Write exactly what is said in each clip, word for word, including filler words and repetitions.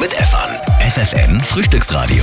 mit Efan. F F N Frühstücksradio.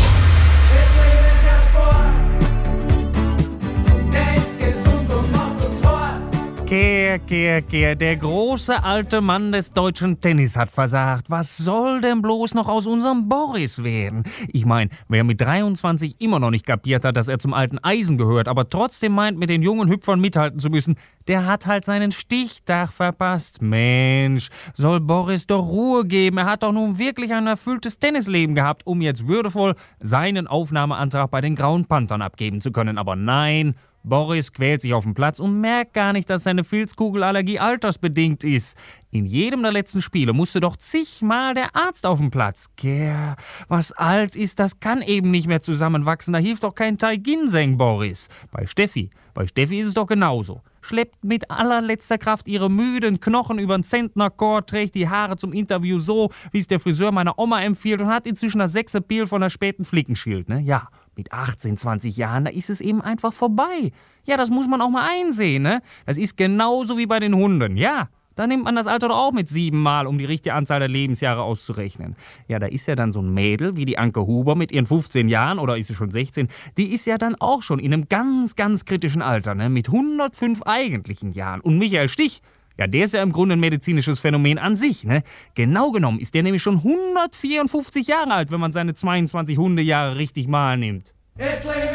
Kehr, kehr, kehr, der große alte Mann des deutschen Tennis hat versagt. Was soll denn bloß noch aus unserem Boris werden? Ich meine, wer mit dreiundzwanzig immer noch nicht kapiert hat, dass er zum alten Eisen gehört, aber trotzdem meint, mit den jungen Hüpfern mithalten zu müssen, der hat halt seinen Stichtag verpasst. Mensch, soll Boris doch Ruhe geben. Er hat doch nun wirklich ein erfülltes Tennisleben gehabt, um jetzt würdevoll seinen Aufnahmeantrag bei den Grauen Panthern abgeben zu können. Aber nein, Boris quält sich auf dem Platz und merkt gar nicht, dass seine Filzkugelallergie altersbedingt ist. In jedem der letzten Spiele musste doch zigmal der Arzt auf dem Platz. Gär, was alt ist, das kann eben nicht mehr zusammenwachsen. Da hilft doch kein Thai Ginseng, Boris. Bei Steffi, bei Steffi ist es doch genauso. Schleppt mit allerletzter Kraft ihre müden Knochen übern Zentnerchord, trägt die Haare zum Interview so, wie es der Friseur meiner Oma empfiehlt und hat inzwischen das sechste Peel von der späten Flickenschild. Ne? Ja, mit achtzehn, zwanzig Jahren, da ist es eben einfach vorbei. Ja, das muss man auch mal einsehen. Ne? Das ist genauso wie bei den Hunden, ja. Da nimmt man das Alter doch auch mit sieben Mal, um die richtige Anzahl der Lebensjahre auszurechnen. Ja, da ist ja dann so ein Mädel wie die Anke Huber mit ihren fünfzehn Jahren, oder ist sie schon sechzehn, die ist ja dann auch schon in einem ganz, ganz kritischen Alter, ne, mit hundertfünf eigentlichen Jahren. Und Michael Stich, ja, der ist ja im Grunde ein medizinisches Phänomen an sich, ne. Genau genommen ist der nämlich schon hundertvierundfünfzig Jahre alt, wenn man seine zweiundzwanzig Hundejahre richtig mal nimmt.